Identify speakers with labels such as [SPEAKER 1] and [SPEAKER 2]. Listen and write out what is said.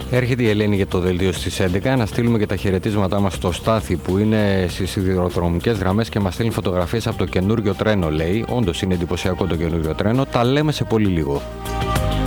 [SPEAKER 1] Έρχεται η Ελένη για το δελτίο στις 11. Να στείλουμε και τα χαιρετίσματά μας στο Στάθη που είναι στις σιδηροδρομικές γραμμές και μας στείλει φωτογραφίες από το καινούριο τρένο, λέει. Όντως είναι εντυπωσιακό το καινούριο τρένο. Τα λέμε σε πολύ λίγο.